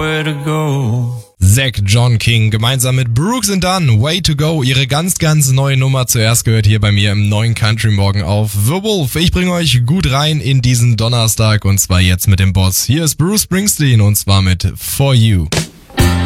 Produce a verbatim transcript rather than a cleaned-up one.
Where to go. Zack John King gemeinsam mit Brooks and Dunn, Way to Go, ihre ganz, ganz neue Nummer, zuerst gehört hier bei mir im neuen Country Morgen auf The Wolf. Ich bringe euch gut rein in diesen Donnerstag und zwar jetzt mit dem Boss. Hier ist Bruce Springsteen und zwar mit For You.